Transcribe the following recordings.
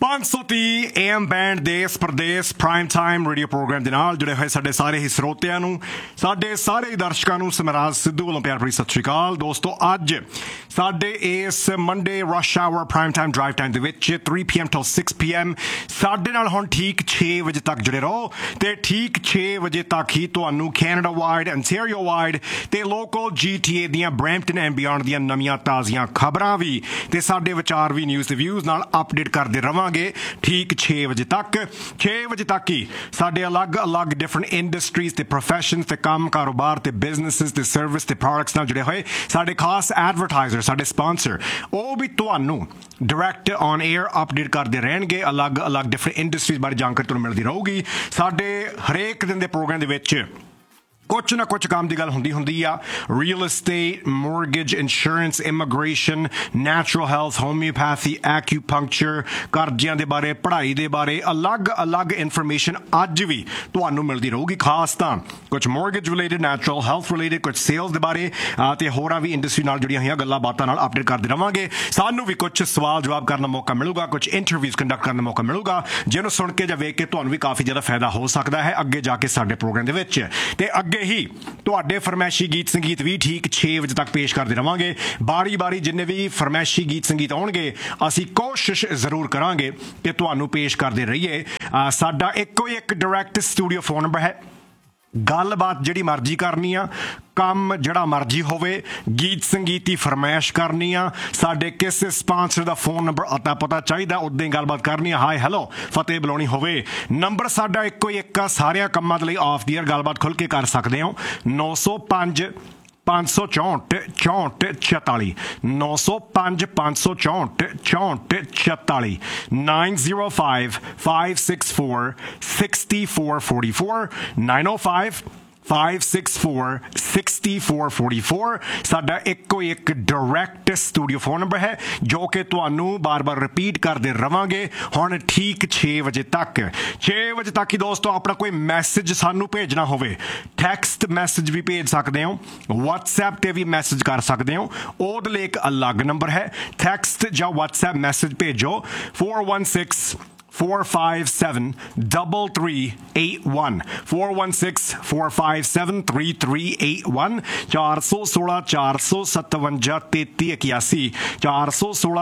530 AM band ਦੇਸ਼ Pradesh prime time radio programme ਦੇ ਨਾਲ ਜੁੜੇ ਹੋਏ ਸਾਡੇ ਸਾਰੇ ਹੀ ਸਰੋਤਿਆਂ ਨੂੰ, ਸਾਡੇ ਸਾਰੇ ਦਰਸ਼ਕਾਂ ਨੂੰ ਸਮਰਾਜ ਸਿੱਧੂ ਵੱਲੋਂ ਪਿਆਰ ਭਰੀ ਸਤਿ ਸ਼੍ਰੀ ਅਕਾਲ। ਦੋਸਤੋ, ਅੱਜ ਸਾਡੇ ਇਸ Monday rush hour prime time drive time ਦੇ ਵਿੱਚ 3 PM till 6 PM ਸਾਡੇ ਨਾਲ ਹੁਣ ਠੀਕ 6 ਵਜੇ ਤੱਕ ਜੁੜੇ ਰਹੋ ਤੇ ਠੀਕ 6 ਵਜੇ ਤੱਕ ਹੀ ਤੁਹਾਨੂੰ ਕੈਨੇਡਾ ਵਾਈਡ, ਅੰਟੈਰੀਓ ਵਾਈਡ ਤੇ ਲੋਕਲ GTA ਦੀਆਂ ਬਰੈਂਪਟਨ ਐਂਡ ਬਿਯੋਂਡ ਦੀਆਂ ਨਵੀਆਂ ਤਾਜ਼ੀਆਂ ਖਬਰਾਂ ਵੀ ਤੇ ਸਾਡੇ ਵਿਚਾਰ ਵੀ ਨਿਊਜ਼ ਤੇ ਵਿਊਜ਼ ਨਾਲ ਅਪਡੇਟ ਕਰਦੇ ਰਵਾਂਗੇ ਠੀਕ 6 ਵਜੇ ਤੱਕ। 6 ਵਜੇ ਤੱਕ ਹੀ ਸਾਡੇ ਅਲੱਗ-ਅਲੱਗ ਡਿਫਰੈਂਟ ਇੰਡਸਟਰੀਜ਼ ਤੇ ਪ੍ਰੋਫੈਸ਼ਨਸ ਤੇ ਕੰਮ ਕਾਰੋਬਾਰ ਤੇ ਬਿਜ਼ਨੈਸਿਸ ਤੇ ਸਰਵਿਸ ਤੇ ਪ੍ਰੋਡਕਟਸ ਨਾਲ ਜੁੜੇ ਹੋਏ ਸਾਡੇ ਖਾਸ ਐਡਵਰਟਾਈਜ਼ਰ, ਸਾਡੇ ਸਪਾਂਸਰ, ਉਹ ਵੀ ਤੁਹਾਨੂੰ ਡਾਇਰੈਕਟ ਔਨ 에ਅਰ ਅਪਡੇਟ ਕਰਦੇ ਰਹਿਣਗੇ। ਅਲੱਗ-ਅਲੱਗ ਡਿਫਰੈਂਟ ਇੰਡਸਟਰੀਜ਼ ਬਾਰੇ ਜਾਣਕਾਰੀ ਤੁਹਾਨੂੰ ਮਿਲਦੀ ਰਹੂਗੀ। ਸਾਡੇ ਹਰੇਕ ਦਿਨ ਦੇ ਪ੍ਰੋਗਰਾਮ ਦੇ ਵਿੱਚ ਕੁਛ ਨਾ ਕੁਛ ਕੰਮ ਦੀ ਗੱਲ ਹੁੰਦੀ ਆ। Real estate, mortgage, insurance, immigration, natural health, homeopathy, acupuncture, ਕਰਜ਼ਿਆਂ ਦੇ ਬਾਰੇ, ਪੜ੍ਹਾਈ ਦੇ ਬਾਰੇ ਅਲੱਗ-ਅਲੱਗ ਇਨਫੋਰਮੇਸ਼ਨ ਅੱਜ ਵੀ ਤੁਹਾਨੂੰ ਮਿਲਦੀ ਰਹੂਗੀ। ਖਾਸ ਤਾਂ ਕੁਛ mortgage related, natural health related, ਕੁਛ ਸੇਲਸ ਦੇ ਬਾਰੇ ਤੇ ਹੋਰਾਂ ਵੀ ਇੰਡਸਟਰੀ ਨਾਲ ਜੁੜੀਆਂ ਹੋਈਆਂ ਗੱਲਾਂ ਬਾਤਾਂ ਨਾਲ ਅਪਡੇਟ ਕਰਦੇ ਰਵਾਂਗੇ। ਸਾਨੂੰ ਵੀ ਕੁਛ ਸਵਾਲ ਜਵਾਬ ਕਰਨ ਦਾ ਮੌਕਾ ਮਿਲੂਗਾ, ਕੁਛ ਇੰਟਰਵਿਊਜ਼ ਕੰਡਕਟ ਕਰਨ ਦਾ ਮੌਕਾ ਮਿਲੂਗਾ, ਜਿਹਨੂੰ ਸੁਣ ਕੇ ਜਾਂ ਵੇਖ ਕੇ ਤੁਹਾਨੂੰ ਵੀ ਕਾਫੀ ਜ਼ਿਆਦਾ ਫਾਇਦਾ ਹੋ ਸਕਦਾ ਹੈ ਅੱਗੇ ਜਾ ਕੇ ਸਾਡੇ ਪ੍ਰੋਗਰਾਮ ਦੇ ਵਿੱਚ। ਤੇ ਅੱਗੇ ਹੀ ਤੁਹਾਡੇ ਫਰਮੈਸ਼ੀ ਗੀਤ ਸੰਗੀਤ ਵੀ ਠੀਕ 6 ਵਜੇ ਤੱਕ ਪੇਸ਼ ਕਰਦੇ ਰਵਾਂਗੇ। ਬਾਰੀ ਜਿੰਨੇ ਵੀ ਫਰਮੈਸ਼ੀ ਗੀਤ ਸੰਗੀਤ ਆਉਣਗੇ ਅਸੀਂ ਕੋਸ਼ਿਸ਼ ਜ਼ਰੂਰ ਕਰਾਂਗੇ ਕਿ ਤੁਹਾਨੂੰ ਪੇਸ਼ ਕਰਦੇ ਰਹੀਏ। ਸਾਡਾ ਇੱਕੋ ਇੱਕ ਡਾਇਰੈਕਟ ਸਟੂਡੀਓ ਫੋਨ ਨੰਬਰ ਹੈ। ਗੱਲਬਾਤ ਜਿਹੜੀ ਮਰਜ਼ੀ ਕਰਨੀ ਆ, ਕੰਮ ਜਿਹੜਾ ਮਰਜ਼ੀ ਹੋਵੇ, ਗੀਤ ਸੰਗੀਤ ਦੀ ਫਰਮਾਇਸ਼ ਕਰਨੀ ਆ, ਸਾਡੇ ਕਿਸੇ ਸਪਾਂਸਰ ਦਾ ਫੋਨ ਨੰਬਰ ਅਤਾ ਪਤਾ ਚਾਹੀਦਾ, ਉੱਦਾਂ ਹੀ ਗੱਲਬਾਤ ਕਰਨੀ ਆ, ਹਾਏ ਹੈਲੋ ਫਤਿਹ ਬੁਲਾਉਣੀ ਹੋਵੇ, ਨੰਬਰ ਸਾਡਾ ਇੱਕੋ ਇੱਕ ਆ। ਸਾਰਿਆਂ ਕੰਮਾਂ ਦੇ ਲਈ ਆਫ ਦੀ ਏਅਰ ਗੱਲਬਾਤ ਖੁੱਲ੍ਹ ਕੇ ਕਰ ਸਕਦੇ ਹੋ। 905 564 64 44 905 564 64 44 905 564 6444 905 564 6444 ਸਾਡਾ ਇੱਕੋ ਇੱਕ ਡਾਇਰੈਕਟ ਸਟੂਡੀਓ ਫੋਨ ਨੰਬਰ ਹੈ, ਜੋ ਕਿ ਤੁਹਾਨੂੰ ਬਾਰ-ਬਾਰ ਰਿਪੀਟ ਕਰਦੇ ਰਵਾਂਗੇ ਹੁਣ ਠੀਕ 6 ਵਜੇ ਤੱਕ। 6 ਵਜੇ ਤੱਕ ਹੀ ਦੋਸਤੋ ਆਪਣਾ ਕੋਈ ਮੈਸੇਜ ਸਾਨੂੰ ਭੇਜਣਾ ਹੋਵੇ, ਟੈਕਸਟ ਮੈਸੇਜ ਵੀ ਭੇਜ ਸਕਦੇ ਹੋ, WhatsApp ਤੇ ਵੀ ਮੈਸੇਜ ਕਰ ਸਕਦੇ ਹੋ। ਉਹਦੇ ਲਈ ਇੱਕ ਅਲੱਗ ਨੰਬਰ ਹੈ। ਟੈਕਸਟ ਜਾਂ WhatsApp ਮੈਸੇਜ ਭੇਜੋ 416 457 3381 416 457 3381 416 457 3381 416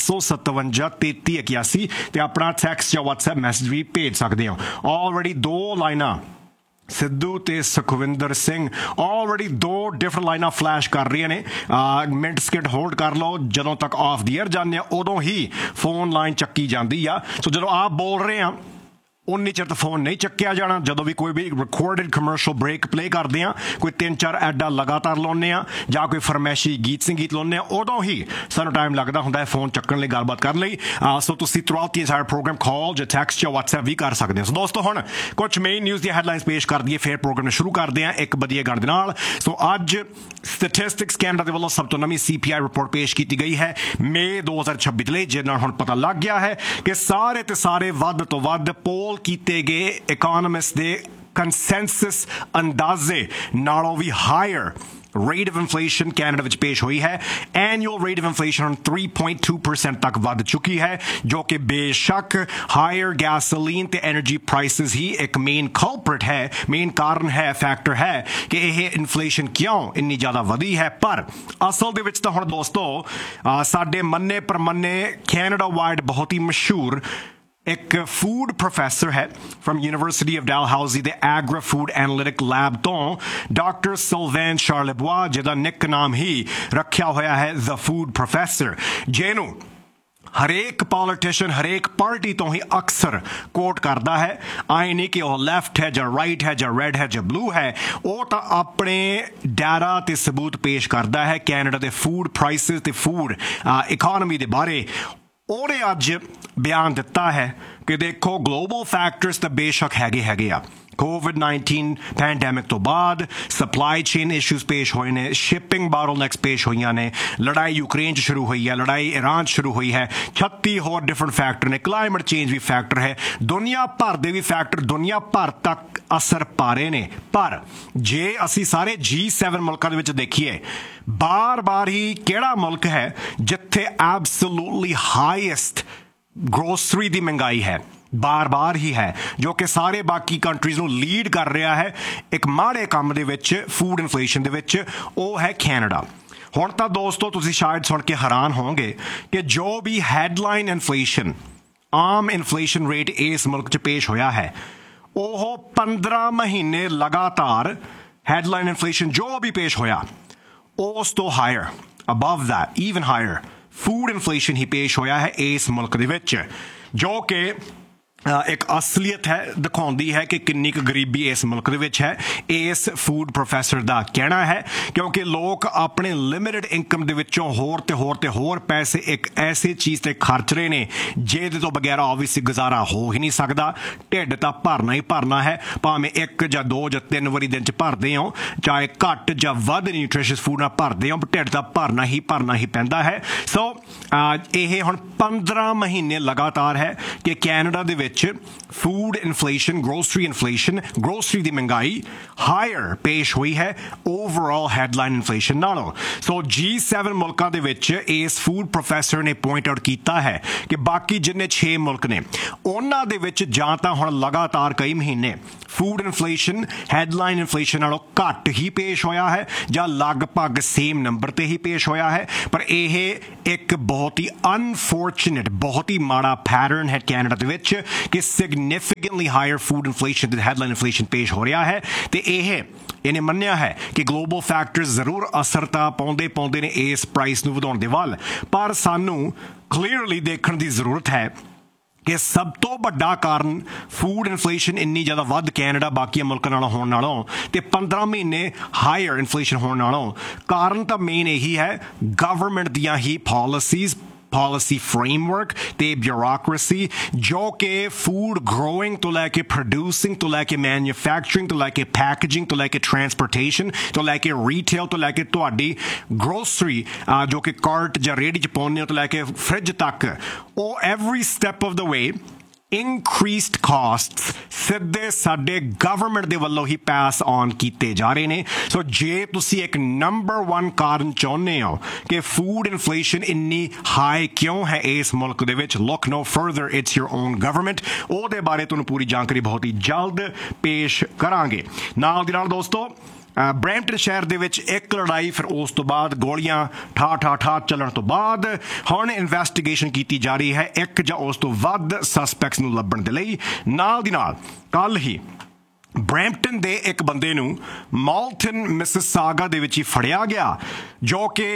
457 3381 ਤੇ ਆਪਣਾ ਟੈਕਸਟ ਜਾਂ WhatsApp ਮੈਸੇਜ ਵੀ ਭੇਜ ਸਕਦੇ ਹੋ। ਆਲਰੇਡੀ 2 ਲਾਈਨਾਂ ਸਿੱਧੂ ਤੇ ਸੁਖਵਿੰਦਰ ਸਿੰਘ ਆਲਰੇਡੀ 2 ਡਿਫਰੈਂਟ ਲਾਈਨਾਂ ਫਲੈਸ਼ ਕਰ ਰਹੀਆਂ ਨੇ। ਮਿੰਟ ਸਕਿੰਟ ਹੋਲਡ ਕਰ ਲਓ, ਜਦੋਂ ਤੱਕ ਆਫ ਦੀ ਏਅਰ ਜਾਂਦੇ ਆ ਉਦੋਂ ਹੀ ਫੋਨ ਲਾਈਨ ਚੱਕੀ ਜਾਂਦੀ ਆ। ਸੋ ਜਦੋਂ ਆਪ ਬੋਲ ਰਹੇ ਆ ਉਨੀ ਚਿਰ ਤਾਂ ਫੋਨ ਨਹੀਂ ਚੱਕਿਆ ਜਾਣਾ। ਜਦੋਂ ਵੀ ਕੋਈ ਵੀ ਰਿਕਾਰਡਡ ਕਮਰਸ਼ੀਅਲ ਬ੍ਰੇਕ ਪਲੇ ਕਰਦੇ ਆ, ਕੋਈ 3-4 ਐਡਾਂ ਲਗਾਤਾਰ ਲਾਉਂਦੇ ਆ ਜਾਂ ਕੋਈ ਫਰਮੈਸ਼ੀ ਗੀਤ ਸੰਗੀਤ ਲਾਉਂਦੇ ਆ, ਉਦੋਂ ਹੀ ਸਾਨੂੰ ਟਾਈਮ ਲੱਗਦਾ ਹੁੰਦਾ ਹੈ ਫੋਨ ਚੱਕਣ ਲਈ, ਗੱਲਬਾਤ ਕਰਨ ਲਈ। ਸੋ ਤੁਸੀਂ ਥਰੂਆਊਟ ਦੀ ਐਂਟਾਇਰ ਪ੍ਰੋਗਰਾਮ ਕਾਲ ਜਾਂ ਟੈਕਸਟ ਜਾਂ WhatsApp ਵੀ ਕਰ ਸਕਦੇ ਹੋ। ਸੋ ਦੋਸਤੋ, ਹੁਣ ਕੁਝ ਮੇਨ ਨਿਊਜ਼ ਦੀਆਂ ਹੈਡਲਾਈਨਸ ਪੇਸ਼ ਕਰ ਦਈਏ, ਫਿਰ ਪ੍ਰੋਗਰਾਮ ਨੂੰ ਸ਼ੁਰੂ ਕਰਦੇ ਹਾਂ ਇੱਕ ਵਧੀਆ ਗਾਣੇ ਦੇ ਨਾਲ। ਸੋ ਅੱਜ ਸਟੈਟਿਸਟਿਕਸ ਕੈਨੇਡਾ ਦੇ ਵੱਲੋਂ ਸਭ ਤੋਂ ਨਵੀਂ CPI ਰਿਪੋਰਟ ਪੇਸ਼ ਕੀਤੀ ਗਈ ਹੈ ਮਈ 2026 ਲਈ, ਜਿਹਦੇ ਨਾਲ ਹੁਣ ਪਤਾ ਲੱਗ ਗਿਆ ਹੈ ਕਿ ਸਾਰੇ ਤੇ ਸਾਰੇ ਵੱਧ ਤੋਂ ਵੱਧ ਪੋਲ ਕੀਤੇ ਗਏ ਇਕੋਨੋਮਿਸਟ ਦੇ ਕੰਸੈਂਸਸ ਅੰਦਾਜ਼ੇ ਨਾਲੋਂ ਵੀ hire rate of inflation Canada ਵਿੱਚ ਪੇਸ਼ ਹੋਈ ਹੈ। annual rate of inflation ਹੁਣ 3.2% ਤੱਕ ਵੱਧ ਚੁੱਕੀ ਹੈ, ਜੋ ਕਿ ਬੇਸ਼ੱਕ ਹਾਇਰ ਗੈਸੋਲੀਨ ਤੇ ਐਨਰਜੀ ਪ੍ਰਾਈਸਿਸ ਹੀ ਇੱਕ ਮੇਨ ਕਲਪਰੇਟ ਹੈ, ਮੇਨ ਕਾਰਨ ਹੈ, ਫੈਕਟਰ ਹੈ ਕਿ ਇਹ ਇਨਫਲੇਸ਼ਨ ਕਿਉਂ ਇੰਨੀ ਜ਼ਿਆਦਾ ਵਧੀ ਹੈ। ਪਰ ਅਸਲ ਦੇ ਵਿੱਚ ਤਾਂ ਹੁਣ ਦੋਸਤੋ ਸਾਡੇ ਮੰਨੇ ਪਰਮੰਨੇ ਕੈਨੇਡਾ ਵਾਈਡ ਬਹੁਤ ਹੀ ਮਸ਼ਹੂਰ ਇੱਕ ਫੂਡ ਪ੍ਰੋਫੈਸਰ ਹੈ ਫਰਮ ਯੂਨੀਵਰਸਿਟੀ ਆਫ ਡੈਲਹਾਊਜ਼ੀ ਦੇ ਐਗਰਾ ਫੂਡ ਐਨਾਲਿਟਿਕ ਲੈਬ ਤੋਂ, ਡਾਕਟਰ ਸਿਲਵੈਨ ਸ਼ਾਰਲੇਬੁਆ, ਜਿਹਦਾ ਨਿਕ ਨਾਮ ਹੀ ਰੱਖਿਆ ਹੋਇਆ ਹੈ ਦ ਫੂਡ ਪ੍ਰੋਫੈਸਰ, ਜਿਹਨੂੰ ਹਰੇਕ ਪੋਲੀਟੀਸ਼ੀਅਨ ਹਰੇਕ ਪਾਰਟੀ ਤੋਂ ਹੀ ਅਕਸਰ ਕੋਟ ਕਰਦਾ ਹੈ। ਆਈ ਨਹੀਂ ਕਿ ਉਹ ਲੈਫਟ ਹੈ ਜਾਂ ਰਾਈਟ ਹੈ ਜਾਂ ਰੈਡ ਹੈ ਜਾਂ ਬਲੂ ਹੈ, ਉਹ ਤਾਂ ਆਪਣੇ ਡਾਟਾ ਤੇ ਸਬੂਤ ਪੇਸ਼ ਕਰਦਾ ਹੈ ਕੈਨੇਡਾ ਦੇ ਫੂਡ ਪ੍ਰਾਈਸਿਸ ਤੇ ਫੂਡ ਇਕੋਨਮੀ ਦੇ ਬਾਰੇ। ਉਹਨੇ ਅੱਜ ਬਿਆਨ ਦਿੱਤਾ ਹੈ ਕਿ ਦੇਖੋ ਗਲੋਬਲ ਫੈਕਟਰਸ ਤਾਂ ਬੇਸ਼ੱਕ ਹੈਗੇ ਆ। COVID-19 ਪੈਂਡੈਮਿਕ ਤੋਂ ਬਾਅਦ ਸਪਲਾਈ ਚੇਨ ਇਸ਼ੂਜ਼ ਪੇਸ਼ ਹੋਏ ਨੇ, ਸ਼ਿਪਿੰਗ ਬਾਟਲਨੈਕਸ ਪੇਸ਼ ਹੋਈਆਂ ਨੇ, ਲੜਾਈ ਯੂਕਰੇਨ 'ਚ ਸ਼ੁਰੂ ਹੋਈ ਹੈ, ਲੜਾਈ ਇਰਾਨ 'ਚ ਸ਼ੁਰੂ ਹੋਈ ਹੈ, 36 ਹੋਰ ਡਿਫਰੈਂਟ ਫੈਕਟਰ ਨੇ, ਕਲਾਈਮੇਟ ਚੇਂਜ ਵੀ ਫੈਕਟਰ ਹੈ, ਦੁਨੀਆ ਭਰ ਦੇ ਵੀ ਫੈਕਟਰ ਦੁਨੀਆ ਭਰ ਤੱਕ ਅਸਰ ਪਾ ਰਹੇ ਨੇ। ਪਰ ਜੇ ਅਸੀਂ ਸਾਰੇ G7 ਮੁਲਕਾਂ ਦੇ ਵਿੱਚ ਦੇਖੀਏ, ਬਾਰ-ਬਾਰ ਹੀ ਕਿਹੜਾ ਮੁਲਕ ਹੈ ਜਿੱਥੇ ਐਬਸੋਲੂਟਲੀ ਹਾਈਐਸਟ ਗਰੋਸਰੀ ਦੀ ਮਹਿੰਗਾਈ ਹੈ, ਬਾਰ-ਬਾਰ ਹੀ ਹੈ, ਜੋ ਕਿ ਸਾਰੇ ਬਾਕੀ ਕੰਟਰੀਜ਼ ਨੂੰ ਲੀਡ ਕਰ ਰਿਹਾ ਹੈ ਇੱਕ ਮਾੜੇ ਕੰਮ ਦੇ ਵਿੱਚ, ਫੂਡ ਇਨਫਲੇਸ਼ਨ ਦੇ ਵਿੱਚ, ਉਹ ਹੈ ਕੈਨੇਡਾ। ਹੁਣ ਤਾਂ ਦੋਸਤੋ ਤੁਸੀਂ ਸ਼ਾਇਦ ਸੁਣ ਕੇ ਹੈਰਾਨ ਹੋਵੋਗੇ ਕਿ ਜੋ ਵੀ ਹੈਡਲਾਈਨ ਇਨਫਲੇਸ਼ਨ, ਆਮ ਇਨਫਲੇਸ਼ਨ ਰੇਟ ਇਸ ਮੁਲਕ 'ਚ ਪੇਸ਼ ਹੋਇਆ ਹੈ, ਉਹ 15 ਮਹੀਨੇ ਲਗਾਤਾਰ ਹੈਡਲਾਈਨ ਇਨਫਲੇਸ਼ਨ ਜੋ ਵੀ ਪੇਸ਼ ਹੋਇਆ ਉਸ ਤੋਂ hire, above that, even hire food inflation ਹੀ ਪੇਸ਼ ਹੋਇਆ ਹੈ ਇਸ ਮੁਲਕ ਦੇ ਵਿੱਚ, ਜੋ ਕਿ ਇੱਕ ਅਸਲੀਅਤ ਹੈ, ਦਿਖਾਉਂਦੀ ਹੈ ਕਿ ਕਿੰਨੀ ਕੁ ਗਰੀਬੀ ਇਸ ਮੁਲਕ ਦੇ ਵਿੱਚ ਹੈ। ਇਸ ਫੂਡ ਪ੍ਰੋਫੈਸਰ ਦਾ ਕਹਿਣਾ ਹੈ ਕਿਉਂਕਿ ਲੋਕ ਆਪਣੇ ਲਿਮਿਟਡ ਇਨਕਮ ਦੇ ਵਿੱਚੋਂ ਹੋਰ ਤੇ ਹੋਰ ਪੈਸੇ ਇੱਕ ਐਸੀ ਚੀਜ਼ ਤੇ ਖਰਚ ਰਹੇ ਨੇ ਜਿਹਦੇ ਤੋਂ ਬਗੈਰ ਆਬਵੀਅਸਲੀ ਗੁਜ਼ਾਰਾ ਹੋ ਹੀ ਨਹੀਂ ਸਕਦਾ। ਢਿੱਡ ਤਾਂ ਭਰਨਾ ਹੀ ਭਰਨਾ ਹੈ, ਭਾਵੇਂ 1 ਜਾਂ 2 ਜਾਂ 3 ਵਾਰੀ ਦਿਨ 'ਚ ਭਰਦੇ ਹੋ, ਚਾਹੇ ਘੱਟ ਜਾਂ ਵੱਧ ਨਿਊਟ੍ਰੀਸ਼ੀਅਸ ਫੂਡ ਨਾਲ ਭਰਦੇ ਹੋ, ਢਿੱਡ ਤਾਂ ਭਰਨਾ ਹੀ ਪੈਂਦਾ ਹੈ। ਸੋ ਇਹ ਹੁਣ 15 ਮਹੀਨੇ ਲਗਾਤਾਰ ਹੈ ਕਿ ਕੈਨੇਡਾ ਦੇ ਵਿੱਚ ਫੂਡ ਇਨਫਲੇਸ਼ਨ, ਗਰੋਸਰੀ ਦੀ ਮਹਿੰਗਾਈ ਹਾਇਰ ਪੇਸ਼ ਹੋਈ ਹੈ ਓਵਰਆਲ ਹੈਡਲਾਈਨ ਇਨਫਲੇਸ਼ਨ ਨਾਲੋਂ। ਸੋ G7 ਮੁਲਕਾਂ ਦੇ ਵਿੱਚ ਇਸ ਫੂਡ ਪ੍ਰੋਫੈਸਰ ਨੇ ਪੁਆਇੰਟ ਆਊਟ ਕੀਤਾ ਹੈ ਕਿ ਬਾਕੀ ਜਿੰਨੇ 6 ਮੁਲਕ ਨੇ ਉਹਨਾਂ ਦੇ ਵਿੱਚ ਜਾਂ ਤਾਂ ਹੁਣ ਲਗਾਤਾਰ ਕਈ ਮਹੀਨੇ ਫੂਡ ਇਨਫਲੇਸ਼ਨ ਹੈਡਲਾਈਨ ਇਨਫਲੇਸ਼ਨ ਨਾਲੋਂ ਘੱਟ ਹੀ ਪੇਸ਼ ਹੋਇਆ ਹੈ ਜਾਂ ਲਗਭਗ ਸੇਮ ਨੰਬਰ ਤੇ ਹੀ ਪੇਸ਼ ਹੋਇਆ ਹੈ। ਪਰ ਇਹ ਇੱਕ ਬਹੁਤ ਹੀ ਅਨਫੋਰਚੂਨੇਟ, ਬਹੁਤ ਹੀ ਮਾੜਾ ਪੈਟਰਨ ਹੈ ਕੈਨੇਡਾ ਦੇ ਵਿੱਚ ਕਿ ਸਿਗਨੀਫੀਕੈਂਟਲੀ ਹਾਇਰ ਫੂਡ ਇਨਫਲੇਸ਼ਨ ਤੇ ਹੈਡਲਾਈਨ ਇਨਫਲੇਸ਼ਨ ਪੇਸ਼ ਹੋ ਰਿਹਾ ਹੈ। ਤੇ ਇਹਨੇ ਮੰਨਿਆ ਹੈ ਕਿ ਗਲੋਬਲ ਫੈਕਟਰਸ ਜ਼ਰੂਰ ਅਸਰ ਤਾਂ ਪਾਉਂਦੇ ਨੇ ਇਸ ਪ੍ਰਾਈਸ ਨੂੰ ਵਧਾਉਣ ਦੇ ਵੱਲ, ਪਰ ਸਾਨੂੰ ਕਲੀਅਰਲੀ ਦੇਖਣ ਦੀ ਜ਼ਰੂਰਤ ਹੈ ਕਿ ਸਭ ਤੋਂ ਵੱਡਾ ਕਾਰਨ ਫੂਡ ਇਨਫਲੇਸ਼ਨ ਇੰਨੀ ਜ਼ਿਆਦਾ ਵੱਧ ਕੈਨੇਡਾ ਬਾਕੀ ਮੁਲਕਾਂ ਨਾਲੋਂ ਹੋਣ ਨਾਲੋਂ ਤੇ 15 ਮਹੀਨੇ ਹਾਇਰ ਇਨਫਲੇਸ਼ਨ ਹੋਣ ਨਾਲੋਂ ਕਾਰਨ ਤਾਂ ਮੇਨ ਇਹੀ ਹੈ ਗਵਰਨਮੈਂਟ ਦੀਆਂ ਹੀ policy framework ਤੇ bureaucracy, ਜੋ ਕਿ ਫੂਡ ਗਰੋਇੰਗ ਤੋਂ ਲੈ ਕੇ ਪ੍ਰੋਡਿਊਸਿੰਗ ਤੋਂ ਲੈ ਕੇ ਮੈਨੂਫੈਕਚਰਿੰਗ ਤੋਂ ਲੈ ਕੇ ਪੈਕੇਜਿੰਗ ਤੋਂ ਲੈ ਕੇ ਟਰਾਂਸਪੋਰਟੇਸ਼ਨ ਤੋਂ ਲੈ ਕੇ ਰੀਟੇਲ ਤੋਂ ਲੈ ਕੇ ਤੁਹਾਡੀ ਗਰੋਸਰੀ ਜੋ ਕਿ ਕਾਰਟ ਜਾਂ ਰੇਹੜੀ 'ਚ ਪਾਉਂਦੇ ਤੋਂ ਲੈ ਕੇ ਫ੍ਰਿਜ ਤੱਕ, ਉਹ every step of the way increased costs ਸਿੱਧੇ ਸਾਡੇ ਗਵਰਨਮੈਂਟ ਦੇ ਵੱਲੋਂ ਹੀ ਪਾਸ ਔਨ ਕੀਤੇ ਜਾ ਰਹੇ ਨੇ। ਸੋ ਜੇ ਤੁਸੀਂ ਇੱਕ ਨੰਬਰ 1 ਕਾਰਨ ਚਾਹੁੰਦੇ ਹੋ ਕਿ ਫੂਡ ਇਨਫਲੇਸ਼ਨ ਇੰਨੀ ਹਾਈ ਕਿਉਂ ਹੈ ਇਸ ਮੁਲਕ ਦੇ ਵਿੱਚ, look no further, it's your own government। ਉਹਦੇ ਬਾਰੇ ਤੁਹਾਨੂੰ ਪੂਰੀ ਜਾਣਕਾਰੀ ਬਹੁਤ ਹੀ ਜਲਦ ਪੇਸ਼ ਕਰਾਂਗੇ। ਨਾਲ ਦੀ ਨਾਲ ਦੋਸਤੋ ਬਰੈਂਪਟਨ ਸ਼ਹਿਰ ਦੇ ਵਿੱਚ ਇੱਕ ਲੜਾਈ, ਫਿਰ ਉਸ ਤੋਂ ਬਾਅਦ ਗੋਲੀਆਂ ਠਾ ਚੱਲਣ ਤੋਂ ਬਾਅਦ ਹੁਣ ਇਨਵੈਸਟੀਗੇਸ਼ਨ ਕੀਤੀ ਜਾ ਰਹੀ ਹੈ 1 ਜਾਂ ਉਸ ਤੋਂ ਵੱਧ ਸਸਪੈਕਟਸ ਨੂੰ ਲੱਭਣ ਦੇ ਲਈ। ਨਾਲ ਦੀ ਨਾਲ ਕੱਲ੍ਹ ਹੀ ਬਰੈਂਪਟਨ ਦੇ ਇੱਕ ਬੰਦੇ ਨੂੰ ਮਾਲਟਨ ਮਿਸਿਸਾਗਾ ਦੇ ਵਿੱਚ ਹੀ ਫੜਿਆ ਗਿਆ, ਜੋ ਕਿ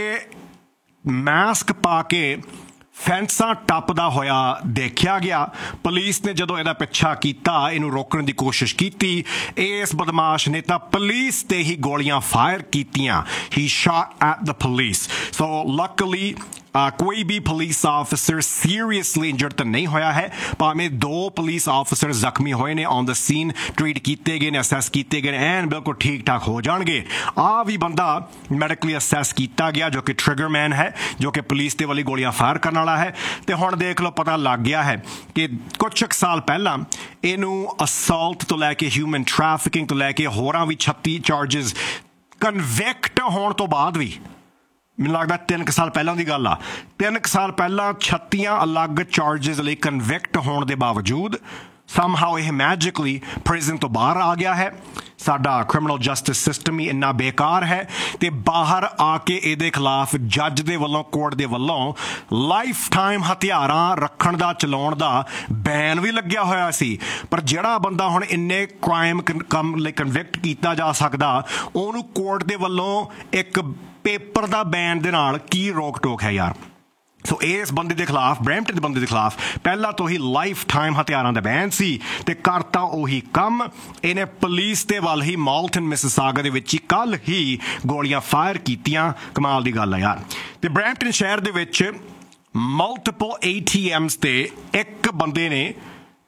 ਮਾਸਕ ਪਾ ਕੇ ਫੈਂਸਾਂ ਟੱਪਦਾ ਹੋਇਆ ਦੇਖਿਆ ਗਿਆ। ਪੁਲਿਸ ਨੇ ਜਦੋਂ ਇਹਦਾ ਪਿੱਛਾ ਕੀਤਾ, ਇਹਨੂੰ ਰੋਕਣ ਦੀ ਕੋਸ਼ਿਸ਼ ਕੀਤੀ, ਇਸ ਬਦਮਾਸ਼ ਨੇ ਤਾਂ ਪੁਲਿਸ ਤੇ ਹੀ ਗੋਲੀਆਂ ਫਾਇਰ ਕੀਤੀਆਂ। ਹੀ ਸ਼ਾਟ ਐਟ ਦ ਪੁਲਿਸ। ਸੋ ਲੱਕਲੀ ਕੋਈ ਵੀ ਪੁਲਿਸ ਆਫਿਸਰ ਸੀਰੀਅਸਲੀ ਇੰਜਰਡ ਤਾਂ ਨਹੀਂ ਹੋਇਆ ਹੈ, ਭਾਵੇਂ 2 ਪੁਲਿਸ ਆਫਿਸਰ ਜ਼ਖਮੀ ਹੋਏ ਨੇ, ਔਨ ਦ ਸੀਨ ਟ੍ਰੀਟ ਕੀਤੇ ਗਏ ਨੇ, ਅਸੈਸ ਕੀਤੇ ਗਏ ਨੇ, ਐਨ ਬਿਲਕੁਲ ਠੀਕ ਠਾਕ ਹੋ ਜਾਣਗੇ। ਵੀ ਬੰਦਾ ਮੈਡੀਕਲੀ ਅਸੈਸ ਕੀਤਾ ਗਿਆ ਜੋ ਕਿ ਟ੍ਰਿਗਰਮੈਨ ਹੈ, ਜੋ ਕਿ ਪੁਲਿਸ ਦੇ ਵੱਲੋਂ ਗੋਲੀਆਂ ਫਾਇਰ ਕਰਨ ਵਾਲਾ ਹੈ। ਤੇ ਹੁਣ ਦੇਖ ਲਓ, ਪਤਾ ਲੱਗ ਗਿਆ ਹੈ ਕਿ ਕੁਝ ਸਾਲ ਪਹਿਲਾਂ ਇਹਨੂੰ ਅਸੌਲਟ ਤੋਂ ਲੈ ਕੇ ਹਿਊਮਨ ਟ੍ਰੈਫਿਕਿੰਗ ਤੋਂ ਲੈ ਕੇ ਹੋਰਾਂ ਵੀ 36 ਚਾਰਜਿਸ ਕਨਵਿਕਟ ਹੋਣ ਤੋਂ ਬਾਅਦ ਵੀ, ਮੈਨੂੰ ਲੱਗਦਾ 3 ਸਾਲ ਪਹਿਲਾਂ ਦੀ ਗੱਲ ਆ, 3 ਸਾਲ ਪਹਿਲਾਂ 36 ਅਲੱਗ ਚਾਰਜਿਸ ਲਈ ਕਨਵਿਕਟ ਹੋਣ ਦੇ ਬਾਵਜੂਦ ਸਮਹਾਉ ਇਹ ਮੈਜਿਕਲੀ ਪ੍ਰਿਜ਼ਨ ਤੋਂ ਬਾਹਰ ਆ ਗਿਆ ਹੈ। ਸਾਡਾ ਕ੍ਰਿਮੀਨਲ ਜਸਟਿਸ ਸਿਸਟਮ ਹੀ ਇੰਨਾ ਬੇਕਾਰ ਹੈ ਤੇ ਬਾਹਰ ਆ ਕੇ ਇਹਦੇ ਖਿਲਾਫ ਜੱਜ ਦੇ ਵੱਲੋਂ, ਕੋਰਟ ਦੇ ਵੱਲੋਂ ਲਾਈਫ ਟਾਈਮ ਹਥਿਆਰਾਂ ਰੱਖਣ ਦਾ, ਚਲਾਉਣ ਦਾ ਬੈਨ ਵੀ ਲੱਗਿਆ ਹੋਇਆ ਸੀ। ਪਰ ਜਿਹੜਾ ਬੰਦਾ ਹੁਣ ਇੰਨੇ ਕ੍ਰਾਈਮ ਕੰਮ ਲਈ ਕਨਵਿਕਟ ਕੀਤਾ ਜਾ ਸਕਦਾ, ਉਹਨੂੰ ਕੋਰਟ ਦੇ ਵੱਲੋਂ ਇੱਕ ਪੇਪਰ ਦਾ ਬੈਨ ਦੇ ਨਾਲ ਕੀ ਰੋਕ ਟੋਕ ਹੈ ਯਾਰ। ਸੋ ਇਸ ਬੰਦੇ ਦੇ ਖਿਲਾਫ, ਬਰੈਂਪਟਨ ਦੇ ਬੰਦੇ ਦੇ ਖਿਲਾਫ ਪਹਿਲਾਂ ਤੋਂ ਹੀ ਲਾਈਫ ਟਾਈਮ ਹਥਿਆਰਾਂ ਦਾ ਬੈਨ ਸੀ ਤੇ ਕਰਤਾ ਉਹੀ ਕੰਮ। ਇਹਨੇ ਪੁਲਿਸ ਦੇ ਵੱਲ ਹੀ ਮਾਲਟਨ ਮਿਸਿਸਾਗਾ ਦੇ ਵਿੱਚ ਹੀ ਕੱਲ੍ਹ ਹੀ ਗੋਲੀਆਂ ਫਾਇਰ ਕੀਤੀਆਂ। ਕਮਾਲ ਦੀ ਗੱਲ ਹੈ ਯਾਰ। ਤੇ ਬਰੈਂਪਟਨ ਸ਼ਹਿਰ ਦੇ ਵਿੱਚ ਮਲਟੀਪਲ ATMs ਤੇ ਇੱਕ ਬੰਦੇ ਨੇ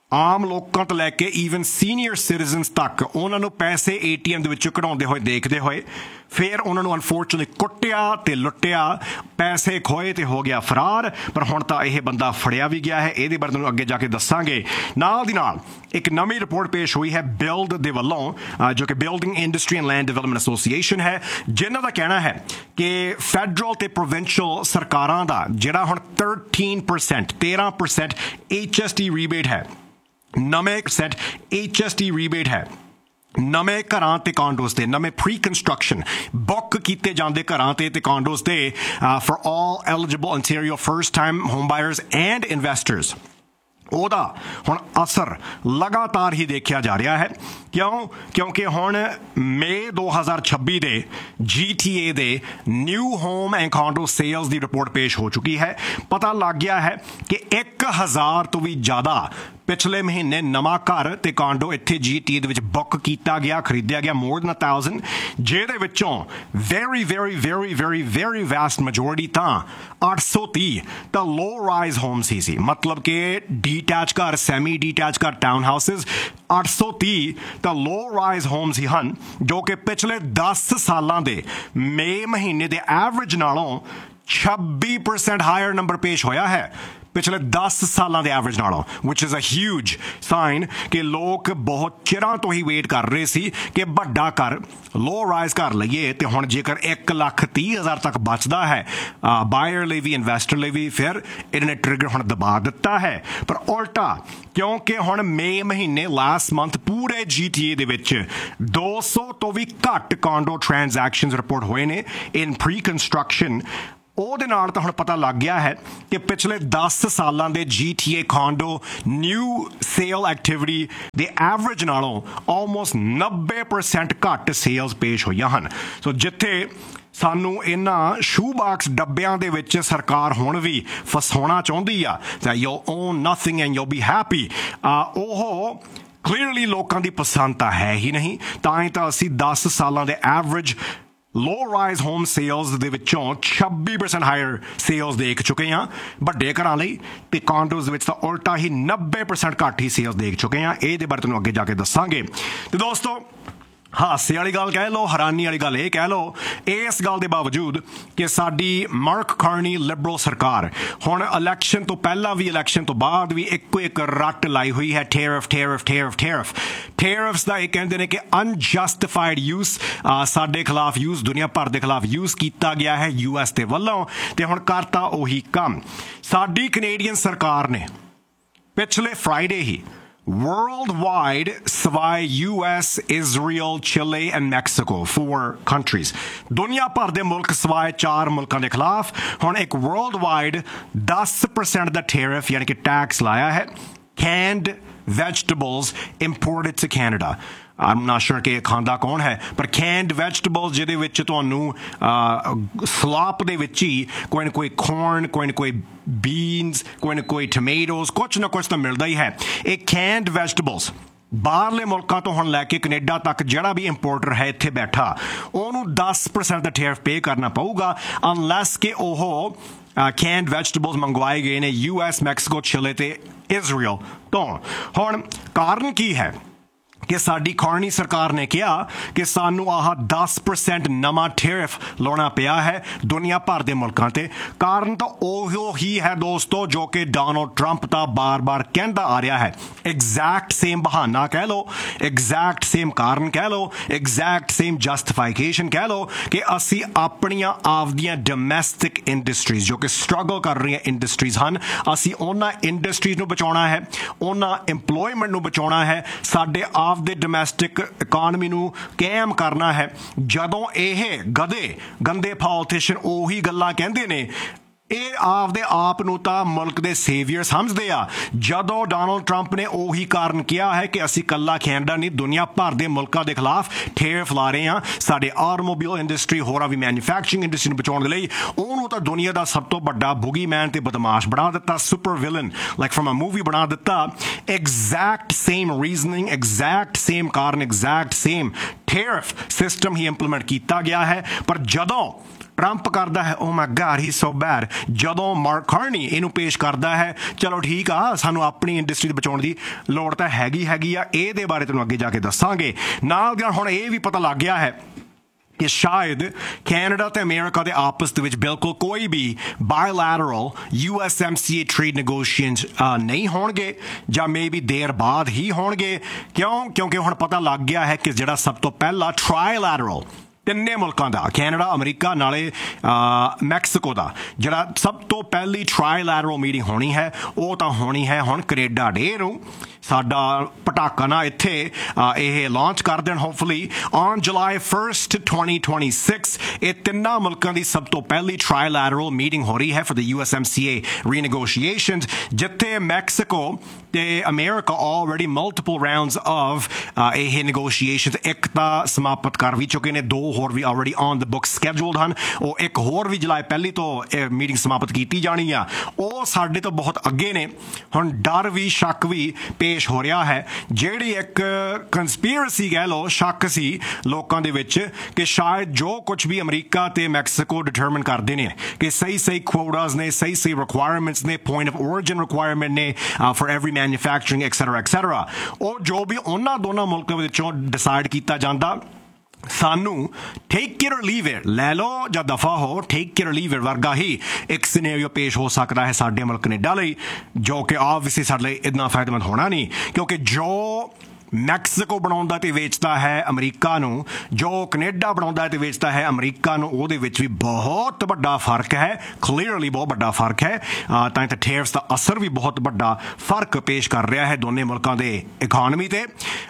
ਆਮ ਲੋਕਾਂ ਤੋਂ ਲੈ ਕੇ ਈਵਨ ਸੀਨੀਅਰ ਸਿਟੀਜ਼ਨਸ ਤੱਕ ਉਹਨਾਂ ਨੂੰ ਪੈਸੇ ATM ਦੇ ਵਿੱਚੋਂ ਕਢਾਉਂਦੇ ਹੋਏ ਦੇਖਦੇ ਹੋਏ ਫਿਰ ਉਹਨਾਂ ਨੂੰ ਅਨਫੋਰਚੂਨੇਟਲੀ ਕੁੱਟਿਆ ਤੇ ਲੁੱਟਿਆ, ਪੈਸੇ ਖੋਏ ਤੇ ਹੋ ਗਿਆ ਫਰਾਰ। ਪਰ ਹੁਣ ਤਾਂ ਇਹ ਬੰਦਾ ਫੜਿਆ ਵੀ ਗਿਆ ਹੈ। ਇਹਦੇ ਬਾਰੇ ਤੁਹਾਨੂੰ ਅੱਗੇ ਜਾ ਕੇ ਦੱਸਾਂਗੇ। ਨਾਲ ਦੀ ਨਾਲ ਇੱਕ ਨਵੀਂ ਰਿਪੋਰਟ ਪੇਸ਼ ਹੋਈ ਹੈ ਬਿਲਡ ਦੇ ਵੱਲੋਂ, ਜੋ ਕਿ building industry and land development association ਹੈ, ਜਿਨ੍ਹਾਂ ਦਾ ਕਹਿਣਾ ਹੈ ਕਿ ਫੈਡਰਲ ਤੇ ਪ੍ਰੋਵਿੰਸ਼ੀਅਲ ਸਰਕਾਰਾਂ ਦਾ ਜਿਹੜਾ ਹੁਣ 13% HST ਰੀਬੇਟ ਹੈ, ਨਵੇਂ ਸੈਟ HST ਰੀਬੇਟ ਹੈ ਨਵੇਂ ਘਰਾਂ ਤੇ ਕਾਂਡੋਸ ਤੇ, ਨਵੇਂ ਪ੍ਰੀ ਕੰਸਟਰਕਸ਼ਨ ਬੁੱਕ ਕੀਤੇ ਜਾਂਦੇ ਘਰਾਂ ਤੇ ਕਾਂਡੋਸ ਤੇ for all eligible ontario first time home buyers and investors, ਉਹਦਾ ਹੁਣ ਅਸਰ ਲਗਾਤਾਰ ਹੀ ਦੇਖਿਆ ਜਾ ਰਿਹਾ ਹੈ। ਕਿਉਂਕਿ ਹੁਣ ਮਈ 2026 ਦੇ GTA ਦੇ new home and ਕਾਂਡੋ sales the report ਪੇਸ਼ ਹੋ ਚੁੱਕੀ ਹੈ। ਪਤਾ ਲੱਗ ਗਿਆ ਹੈ ਕਿ 1000 ਤੋਂ ਵੀ ਜ਼ਿਆਦਾ ਪਿਛਲੇ ਮਹੀਨੇ ਨਵਾਂ ਘਰ ਤੇ ਕਾਂਡੋ ਇੱਥੇ GTA ਦੇ ਵਿੱਚ ਬੁੱਕ ਕੀਤਾ ਗਿਆ, ਖਰੀਦਿਆ ਗਿਆ, more than 1000, ਜਿਹਦੇ ਵਿੱਚੋਂ very vast majority ਤਾਂ 830 ਤਾਂ low rise homes ਹੀ ਸੀ, ਮਤਲਬ ਕਿ ਡੀਟੈਚ ਘਰ, ਸੈਮੀ ਡੀਟੈਚ ਘਰ, ਟਾਊਨ ਹਾਊਸਿਸ 830 ਤਾਂ low rise homes ਹੀ ਹਨ, ਜੋ ਕਿ ਪਿਛਲੇ 10 ਸਾਲਾਂ ਦੇ ਮਈ ਮਹੀਨੇ ਦੇ ਐਵਰੇਜ ਨਾਲੋਂ 26% ਹਾਇਰ ਨੰਬਰ ਪੇਸ਼ ਹੋਇਆ ਹੈ ਪਿਛਲੇ 10 ਸਾਲਾਂ ਦੇ ਐਵਰੇਜ ਨਾਲੋਂ, which is a huge sign ਕਿ ਲੋਕ ਬਹੁਤ ਚਿਰਾਂ ਤੋਂ ਹੀ ਵੇਟ ਕਰ ਰਹੇ ਸੀ ਕਿ ਵੱਡਾ ਘਰ, ਲੋ ਰਾਈਜ਼ ਘਰ ਲਈਏ। ਤੇ ਹੁਣ ਜੇਕਰ 1,30,000 ਤੱਕ ਬਚਦਾ ਹੈ ਬਾਇਰ ਲਈ ਵੀ, ਇਨਵੈਸਟਰ ਲਈ ਵੀ, ਫਿਰ ਇਹਨਾਂ ਨੇ ਟ੍ਰਿਗਰ ਹੁਣ ਦਬਾ ਦਿੱਤਾ ਹੈ। ਪਰ ਉਲਟਾ ਕਿਉਂਕਿ ਹੁਣ ਮਈ ਮਹੀਨੇ ਲਾਸਟ ਮੰਥ ਪੂਰੇ GTA ਦੇ ਵਿੱਚ 200 ਤੋਂ ਵੀ ਘੱਟ ਕਾਂਡੋ ਟ੍ਰਾਂਜੈਕਸ਼ਨਸ ਰਿਪੋਰਟ ਹੋਏ ਨੇ ਇਨ ਪ੍ਰੀ ਕੰਸਟਰਕਸ਼ਨ, ਉਹਦੇ ਨਾਲ ਤਾਂ ਹੁਣ ਪਤਾ ਲੱਗ ਗਿਆ ਹੈ ਕਿ ਪਿਛਲੇ 10 ਸਾਲਾਂ ਦੇ GTA ਕਾਂਡੋ ਨਿਊ ਸੇਲ ਐਕਟੀਵਿਟੀ ਦੇ ਐਵਰੇਜ ਨਾਲੋਂ ਆਲਮੋਸਟ 90% ਘੱਟ ਸੇਲਸ ਪੇਸ਼ ਹੋਈਆਂ ਹਨ। ਸੋ ਜਿੱਥੇ ਸਾਨੂੰ ਇਹਨਾਂ ਸ਼ੂ ਬਾਕਸ ਡੱਬਿਆਂ ਦੇ ਵਿੱਚ ਸਰਕਾਰ ਹੁਣ ਵੀ ਫਸਾਉਣਾ ਚਾਹੁੰਦੀ ਆ, you'll own nothing and you'll be happy, ਉਹ ਕਲੀਅਰਲੀ ਲੋਕਾਂ ਦੀ ਪਸੰਦ ਤਾਂ ਹੈ ਹੀ ਨਹੀਂ। ਤਾਂ ਹੀ ਤਾਂ ਅਸੀਂ 10 ਸਾਲਾਂ ਦੇ average low rise home sales ਦੇ ਵਿੱਚੋਂ 26% ਹਾਇਰ ਸੇਲਸ ਦੇਖ ਚੁੱਕੇ ਹਾਂ ਵੱਡੇ ਘਰਾਂ ਲਈ, ਤੇ ਕਾਂਡੋਜ਼ ਦੇ ਵਿੱਚ ਤਾਂ ਉਲਟਾ ਹੀ 90% ਘੱਟ ਹੀ ਸੇਲਸ ਦੇਖ ਚੁੱਕੇ ਹਾਂ। ਇਹਦੇ ਬਾਰੇ ਤੁਹਾਨੂੰ ਅੱਗੇ ਜਾ ਕੇ ਦੱਸਾਂਗੇ। ਤੇ ਦੋਸਤੋ, ਹਾਸੇ ਵਾਲੀ ਗੱਲ ਕਹਿ ਲਓ, ਹੈਰਾਨੀ ਵਾਲੀ ਗੱਲ ਇਹ ਕਹਿ ਲਓ, ਇਸ ਗੱਲ ਦੇ ਬਾਵਜੂਦ ਕਿ ਸਾਡੀ ਮਾਰਕ ਕਾਰਨੀ ਲਿਬਰਲ ਸਰਕਾਰ ਹੁਣ ਇਲੈਕਸ਼ਨ ਤੋਂ ਪਹਿਲਾਂ ਵੀ ਇਲੈਕਸ਼ਨ ਤੋਂ ਬਾਅਦ ਵੀ ਇੱਕੋ ਇੱਕ ਰੱਟ ਲਾਈ ਹੋਈ ਹੈ, ਟੈਰਿਫਸ ਦਾ। ਇਹ ਕਹਿੰਦੇ ਨੇ ਕਿ ਅਨਜਸਟੀਫਾਈਡ ਯੂਜ਼ ਸਾਡੇ ਖਿਲਾਫ ਯੂਜ਼, ਦੁਨੀਆ ਭਰ ਦੇ ਖਿਲਾਫ ਯੂਜ਼ ਕੀਤਾ ਗਿਆ ਹੈ US ਦੇ ਵੱਲੋਂ, ਤੇ ਹੁਣ ਕਰਤਾ ਉਹੀ ਕੰਮ। ਸਾਡੀ ਕੈਨੇਡੀਅਨ ਸਰਕਾਰ ਨੇ ਪਿਛਲੇ Friday he worldwide ਸਵਾਏ US, Israel, Chile and Mexico, 4 countries, ਦੁਨੀਆ ਭਰ ਦੇ ਮੁਲਕ ਸਵਾਏ 4 ਮੁਲਕਾਂ ਦੇ ਖਿਲਾਫ ਹੁਣ ਇੱਕ worldwide 10% ਦਾ ਟੈਰਿਫ ਯਾਨੀ ਕਿ ਟੈਕਸ ਲਾਇਆ ਹੈ canned vegetables imported to Canada। I'm not sure ਕਿ ਇਹ ਖਾਂਦਾ ਕੌਣ ਹੈ, ਪਰ canned vegetables ਜਿਹਦੇ ਵਿੱਚ ਤੁਹਾਨੂੰ ਸਲਾਪ ਦੇ ਵਿੱਚ ਹੀ ਕੋਈ ਨਾ ਕੋਈ corn, ਕੋਈ ਨਾ ਕੋਈ beans, ਕੋਈ ਨਾ ਕੋਈ tomatoes, ਕੁਛ ਨਾ ਕੁਛ ਤਾਂ ਮਿਲਦਾ ਹੀ ਹੈ। ਇਹ canned vegetables ਬਾਹਰਲੇ ਮੁਲਕਾਂ ਤੋਂ ਹੁਣ ਲੈ ਕੇ ਕੈਨੇਡਾ ਤੱਕ ਜਿਹੜਾ ਵੀ ਇੰਪੋਰਟਰ ਹੈ ਇੱਥੇ ਬੈਠਾ, ਉਹਨੂੰ 10% ਦਾ ਟੈਰਿਫ ਪੇ ਕਰਨਾ ਪਊਗਾ ਅਨਲੈਸ ਕਿ ਉਹ canned vegetables ਮੰਗਵਾਏ ਗਏ ਨੇ US, ਮੈਕਸੀਕੋ, ਚਿਲੇ ਤੇ ਇਜ਼ਰਾਈਲ ਤੋਂ। ਹੁਣ ਕਾਰਨ ਕੀ ਹੈ ਕਿ ਸਾਡੀ ਕਾਰਨੀ ਸਰਕਾਰ ਨੇ ਕਿਹਾ ਕਿ ਸਾਨੂੰ ਆਹ 10% ਨਵਾਂ ਟੈਰਿਫ ਲਾਉਣਾ ਪਿਆ ਹੈ ਦੁਨੀਆ ਭਰ ਦੇ ਮੁਲਕਾਂ ਤੇ। ਕਾਰਨ ਤਾਂ ਉਹ ਹੀ ਹੈ ਦੋਸਤੋ ਜੋ ਕਿ ਡੋਨਾਲਡ ਟਰੰਪ ਤਾਂ ਬਾਰ-ਬਾਰ ਕਹਿੰਦਾ ਆ ਰਿਹਾ ਹੈ। ਐਗਜ਼ੈਕਟ ਸੇਮ ਬਹਾਨਾ ਕਹਿ ਲਓ, ਐਗਜ਼ੈਕਟ ਸੇਮ ਕਾਰਨ ਕਹਿ ਲਓ, ਐਗਜ਼ੈਕਟ ਸੇਮ ਜਸਟੀਫਿਕੇਸ਼ਨ ਕਹਿ ਲਓ ਕਿ ਅਸੀਂ ਆਪਣੀਆਂ ਆਪਦੀਆਂ ਡੋਮੈਸਟਿਕ ਇੰਡਸਟਰੀਜ਼ ਜੋ ਕਿ ਸਟਰਗਲ ਕਰ ਰਹੀਆਂ ਇੰਡਸਟਰੀਜ਼ ਹਨ, ਅਸੀਂ ਉਹਨਾਂ ਇੰਡਸਟਰੀਜ਼ ਨੂੰ ਬਚਾਉਣਾ ਹੈ, ਉਹਨਾਂ ਇੰਪਲੋਇਮੈਂਟ ਨੂੰ ਬਚਾਉਣਾ ਹੈ, ਸਾਡੇ ਆਪ ਦੇ ਡੋਮੈਸਟਿਕ ਇਕਾਨਮੀ ਨੂੰ ਕਾਇਮ ਕਰਨਾ ਹੈ। ਜਦੋਂ ਇਹ ਗੰਦੇ ਪੋਲੀਟੀਸ਼ੀਅਨ ਉਹੀ ਗੱਲਾਂ ਕਹਿੰਦੇ ਨੇ, ਇਹ ਆਪਦੇ ਆਪ ਨੂੰ ਤਾਂ ਮੁਲਕ ਦੇ ਸੇਵੀਅਰ ਸਮਝਦੇ ਆ। ਜਦੋਂ ਡੋਨਾਲਡ ਟਰੰਪ ਨੇ ਉਹੀ ਕਾਰਨ ਕਿਹਾ ਹੈ ਕਿ ਅਸੀਂ ਇਕੱਲਾ ਕੈਨੇਡਾ ਨਹੀਂ ਦੁਨੀਆ ਭਰ ਦੇ ਮੁਲਕਾਂ ਦੇ ਖਿਲਾਫ ਟੈਰਿਫ ਲਾ ਰਹੇ ਹਾਂ ਸਾਡੇ ਆਟੋਮੋਬਾਈਲ ਇੰਡਸਟਰੀ, ਹੋਰਾਂ ਵੀ ਮੈਨੂਫੈਕਚਰਿੰਗ ਇੰਡਸਟਰੀ ਨੂੰ ਬਚਾਉਣ ਦੇ ਲਈ, ਉਹਨੂੰ ਤਾਂ ਦੁਨੀਆ ਦਾ ਸਭ ਤੋਂ ਵੱਡਾ ਬੁਗੀਮੈਨ ਤੇ ਬਦਮਾਸ਼ ਬਣਾ ਦਿੱਤਾ, super villain like from a movie ਬਣਾ ਦਿੱਤਾ। Exact same reasoning, exact same ਕਾਰਨ, ਐਗਜ਼ੈਕਟ ਸੇਮ ਟੈਰਿਫ ਸਿਸਟਮ ਹੀ ਇੰਪਲੀਮੈਂਟ ਕੀਤਾ ਗਿਆ ਹੈ। ਪਰ ਜਦੋਂ ਟਰੰਪ ਕਰਦਾ ਹੈ ਓ ਮਾਈ ਗॉड ਹੀ ਸੋ ਬੈਡ, ਜਦੋਂ ਮਾਰਕ ਕਾਰਨੀ ਇਹਨੂੰ ਪੇਸ਼ ਕਰਦਾ ਹੈ ਚਲੋ ਠੀਕ ਆ ਸਾਨੂੰ ਆਪਣੀ ਇੰਡਸਟਰੀ ਬਚਾਉਣ ਦੀ ਲੋੜ ਤਾਂ ਹੈਗੀ ਆ, ਇਹਦੇ ਬਾਰੇ ਤੈਨੂੰ ਅੱਗੇ ਜਾ ਕੇ ਦੱਸਾਂਗੇ। ਨਾਲ ਦੀ ਨਾਲ ਹੁਣ ਇਹ ਵੀ ਪਤਾ ਲੱਗ ਗਿਆ ਹੈ ਕਿ ਸ਼ਾਇਦ ਕੈਨੇਡਾ ਤੇ ਅਮਰੀਕਾ ਦੇ ਆਪਸ ਦੇ ਵਿੱਚ ਬਿਲਕੁਲ ਕੋਈ ਵੀ ਬਾਇਲੈਟਰਲ USMCA ਟ੍ਰੇਡ ਨੈਗੋਸ਼ੀਏਸ਼ਨਸ ਨਹੀਂ ਹੋਣਗੇ ਜਾਂ ਮੇਬੀ ਦੇਰ ਬਾਅਦ ਹੀ ਹੋਣਗੇ। ਕਿਉਂਕਿ ਹੁਣ ਪਤਾ ਲੱਗ ਗਿਆ ਹੈ ਕਿ ਜਿਹੜਾ ਸਭ ਤੋਂ ਪਹਿਲਾ ਟ੍ਰਾਈਲੈਟਰਲ ਤਿੰਨੇ ਮੁਲਕਾਂ ਦਾ ਕੈਨੇਡਾ ਅਮਰੀਕਾ ਨਾਲੇ ਮੈਕਸੀਕੋ ਦਾ ਜਿਹੜਾ ਸਭ ਤੋਂ ਪਹਿਲੀ ਟ੍ਰਾਈਲੈਟਰਲ ਮੀਟਿੰਗ ਹੋਣੀ ਹੈ ਉਹ ਤਾਂ ਹੋਣੀ ਹੈ ਹੁਣ ਕੈਨੇਡਾ ਡੇ ਨੂੰ। ਸਾਡਾ ਪਟਾਕਾ ਨਾ ਇੱਥੇ ਇਹ ਲਾਂਚ ਕਰ ਦੇਣ ਹੋਪਫੁਲੀ ਔਨ ਜੁਲਾਈ 1st 2026। ਇਹ ਤਿੰਨਾਂ ਮੁਲਕਾਂ ਦੀ ਸਭ ਤੋਂ ਪਹਿਲੀ ਟ੍ਰਾਈਲੈਟਰਲ ਮੀਟਿੰਗ ਹੋ ਰਹੀ ਹੈ ਫॉर द USMCA ਰੀਨੈਗੋਸ਼ੀਏਸ਼ਨਸ, ਜਿੱਥੇ ਮੈਕਸੀਕੋ ਤੇ America already multiple rounds of ਇਹ ਨੈਗੋਸ਼ੀਏਸ਼ਨਸ ਇੱਕ ਤਾਂ ਸਮਾਪਤ ਕਰ ਵੀ ਚੁੱਕੇ ਨੇ, ਦੋ ਹੋਰ ਵੀ ਆਲਰੇਡੀ ਔਨ ਦ ਬੁੱਕ ਸਕੈਜੂਲਡ ਹਨ, ਉਹ ਇੱਕ ਹੋਰ ਵੀ ਜੁਲਾਈ 1 ਤੋਂ ਮੀਟਿੰਗ ਸਮਾਪਤ ਕੀਤੀ ਜਾਣੀ ਆ। ਉਹ ਸਾਡੇ ਤੋਂ ਬਹੁਤ ਅੱਗੇ ਨੇ। ਹੁਣ ਡਰ ਵੀ ਸ਼ੱਕ ਵੀ ਪੇਸ਼ ਹੋ ਰਿਹਾ ਹੈ, ਜਿਹੜੀ ਇੱਕ ਕੰਸਪੀਰੇਸੀ ਕਹਿ ਲਓ ਸ਼ੱਕ ਸੀ ਲੋਕਾਂ ਦੇ ਵਿੱਚ ਕਿ ਸ਼ਾਇਦ ਜੋ ਕੁਝ ਵੀ ਅਮਰੀਕਾ ਤੇ ਮੈਕਸੀਕੋ ਡਿਟਰਮਨ ਕਰਦੇ ਨੇ ਕਿ ਸਹੀ ਕੁਓਟਾਸ ਨੇ, ਸਹੀ ਰਿਕੁਆਇਰਮੈਂਟਸ ਨੇ, ਪੁਆਇੰਟ ਆਫ ਓਰੀਜਿਨ ਰਿਕੁਆਇਰਮੈਂਟ ਨੇ ਫॉर ਐਵਰੀ ਮੈਨੂਫੈਕਚਰਿੰਗ ਐਕਸੈਟਰਾ ਉਹ ਜੋ ਵੀ ਉਹਨਾਂ ਦੋਨਾਂ ਮੁਲਕਾਂ ਵਿੱਚੋਂ ਡਿਸਾਈਡ ਕੀਤਾ ਜਾਂਦਾ ਸਾਨੂੰ take it or leave it, ਲੈ ਲਓ ਜਾਂ ਦਫਾ ਹੋ, take it or leave it ਵਰਗਾ ਹੀ ਇੱਕ ਸਿਨੈਰੀਓ ਪੇਸ਼ ਹੋ ਸਕਦਾ ਹੈ ਸਾਡੇ ਮੁਲਕ ਕੈਨੇਡਾ ਲਈ, ਜੋ ਕਿ ਆਬਵੀਅਸਲੀ ਸਾਡੇ ਲਈ ਇੰਨਾ ਫਾਇਦੇਮੰਦ ਹੋਣਾ ਨਹੀਂ। ਕਿਉਂਕਿ ਜੋ ਮੈਕਸੀਕੋ ਬਣਾਉਂਦਾ ਤੇ ਵੇਚਦਾ ਹੈ ਅਮਰੀਕਾ ਨੂੰ, ਜੋ ਕੈਨੇਡਾ ਬਣਾਉਂਦਾ ਤੇ ਵੇਚਦਾ ਹੈ ਅਮਰੀਕਾ ਨੂੰ, ਉਹਦੇ ਵਿੱਚ ਵੀ ਬਹੁਤ ਵੱਡਾ ਫਰਕ ਹੈ, ਕਲੀਅਰਲੀ ਬਹੁਤ ਵੱਡਾ ਫਰਕ ਹੈ। ਤਾਂ ਇੱਥੇ ਟੈਰਿਫਸ ਦਾ ਅਸਰ ਵੀ ਬਹੁਤ ਵੱਡਾ ਫਰਕ ਪੇਸ਼ ਕਰ ਰਿਹਾ ਹੈ ਦੋਨੇ ਮੁਲਕਾਂ ਦੇ ਇਕਨੋਮੀ ਤੇ।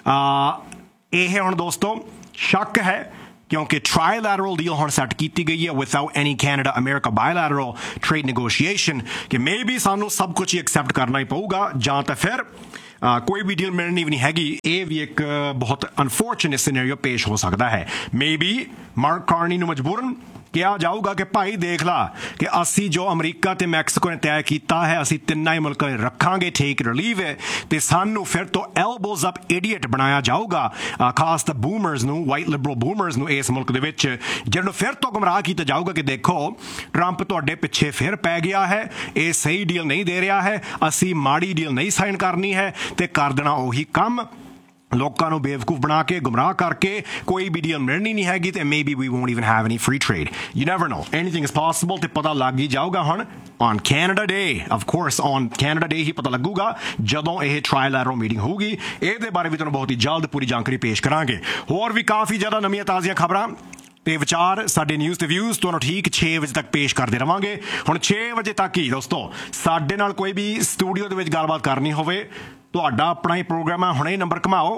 ਇਹ ਹੁਣ ਦੋਸਤੋ ਸ਼ੱਕ ਹੈ ਕਿਉਂਕਿ ਟ੍ਰਾਈਲੈਟਰਲ ਡੀਲ ਹੁਣ ਸੈੱਟ ਕੀਤੀ ਗਈ ਹੈ without any Canada America ਬਾਇਲੈਟਰਲ trade negotiation ਕਿ ਮੇਬੀ ਸਾਨੂੰ ਸਭ ਕੁਝ ਹੀ ਐਕਸੈਪਟ ਕਰਨਾ ਹੀ ਪਊਗਾ ਜਾਂ ਤਾਂ ਫਿਰ ਕੋਈ ਵੀ ਡੀਲ ਮਿਲਣੀ ਵੀ ਨਹੀਂ ਹੈਗੀ। ਇਹ ਵੀ ਇੱਕ ਬਹੁਤ ਅਨਫੋਰਚੂਨੇਟ ਸਿਨੈਰੀਓ ਪੇਸ਼ ਹੋ ਸਕਦਾ ਹੈ। ਮੇਬੀ ਮਾਰਕ ਕਾਰਨੀ ਨੂੰ ਮਜਬੂਰਨ ਕਿਹਾ ਜਾਊਗਾ ਕਿ ਭਾਈ ਦੇਖ ਲਾ ਕਿ ਅਸੀਂ ਜੋ ਅਮਰੀਕਾ ਤੇ ਮੈਕਸੀਕੋ ਨੇ ਤੈਅ ਕੀਤਾ ਹੈ ਅਸੀਂ ਤਿੰਨਾਂ ਹੀ ਮੁਲਕਾਂ ਵਿੱਚ ਰੱਖਾਂਗੇ take it or leave it, ਤੇ ਸਾਨੂੰ ਫਿਰ ਤੋਂ ਐਲਬੋਜ਼ ਅਪ ਇਡੀਅਟ ਬਣਾਇਆ ਜਾਊਗਾ, ਖਾਸ ਤਾਂ ਬੂਮਰਸ ਨੂੰ, ਵਾਈਟ ਲਿਬਰਲ ਬੂਮਰਸ ਨੂੰ ਇਸ ਮੁਲਕ ਦੇ ਵਿੱਚ, ਜਿਹਨੂੰ ਫਿਰ ਤੋਂ ਗੁੰਮਰਾਹ ਕੀਤਾ ਜਾਊਗਾ ਕਿ ਦੇਖੋ ਟਰੰਪ ਤੁਹਾਡੇ ਪਿੱਛੇ ਫਿਰ ਪੈ ਗਿਆ ਹੈ, ਇਹ ਸਹੀ ਡੀਲ ਨਹੀਂ ਦੇ ਰਿਹਾ ਹੈ, ਅਸੀਂ ਮਾੜੀ ਡੀਲ ਨਹੀਂ ਸਾਈਨ ਕਰਨੀ ਹੈ ਤੇ ਕਰ ਦੇਣਾ ਉਹੀ ਕੰਮ, ਲੋਕਾਂ ਨੂੰ ਬੇਵਕੂਫ ਬਣਾ ਕੇ ਗੁੰਮਰਾਹ ਕਰਕੇ ਕੋਈ ਵੀ ਡੀਲ ਮਿਲਣੀ ਨਹੀਂ ਹੈਗੀ ਤੇ maybe we won't even have any free trade. You never know, anything is possible ਤੇ ਪਤਾ ਲੱਗ ਹੀ ਜਾਊਗਾ ਹੁਣ on Canada day. Of course on Canada ਡੇ ਹੀ ਪਤਾ ਲੱਗੂਗਾ ਜਦੋਂ ਇਹ ਟ੍ਰਾਈਲੈਟਰਲ ਮੀਟਿੰਗ ਹੋਊਗੀ। ਇਹਦੇ ਬਾਰੇ ਵੀ ਤੁਹਾਨੂੰ ਬਹੁਤ ਹੀ ਜਲਦ ਪੂਰੀ ਜਾਣਕਾਰੀ ਪੇਸ਼ ਕਰਾਂਗੇ। ਹੋਰ ਵੀ ਕਾਫੀ ਜ਼ਿਆਦਾ ਨਵੀਆਂ ਤਾਜ਼ੀਆਂ ਖਬਰਾਂ ਤੇ ਵਿਚਾਰ ਸਾਡੇ ਨਿਊਜ਼ ਤੇ ਵਿਊਜ਼ ਤੁਹਾਨੂੰ ਠੀਕ 6 ਵਜੇ ਤੱਕ ਪੇਸ਼ ਕਰਦੇ ਰਵਾਂਗੇ। ਹੁਣ 6 ਵਜੇ ਤੱਕ ਹੀ ਦੋਸਤੋ ਸਾਡੇ ਨਾਲ ਕੋਈ ਵੀ ਸਟੂਡੀਓ ਦੇ ਵਿੱਚ ਗੱਲਬਾਤ ਕਰਨੀ ਹੋਵੇ, ਤੁਹਾਡਾ ਆਪਣਾ ਹੀ ਪ੍ਰੋਗਰਾਮ ਹੈ, ਹੁਣੇ ਨੰਬਰ ਘੁਮਾਓ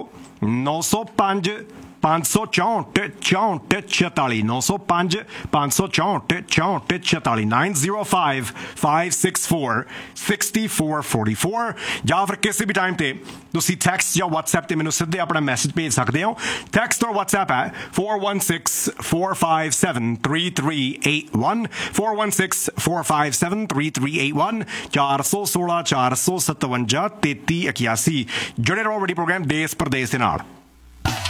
905 564 64 46 905 564 64 46 905 564 6444 ਜਾਂ ਫਿਰ ਕਿਸੇ ਵੀ ਟਾਈਮ ਤੇ ਤੁਸੀਂ ਟੈਕਸਟ ਜਾਂ WhatsApp ਤੇ ਮੈਨੂੰ ਸਿੱਧੇ ਆਪਣਾ ਮੈਸੇਜ ਭੇਜ ਸਕਦੇ ਹੋ। ਟੈਕਸਟ ਔਰ WhatsApp ਹੈ 416-457-3381 416-457-3381 416 457 3381। ਜੁੜੇ ਰਹੋ ਵੱਡੀ ਪ੍ਰੋਗਰਾਮ ਦੇਸ਼ ਪ੍ਰਦੇਸ਼ ਦੇ ਨਾਲ।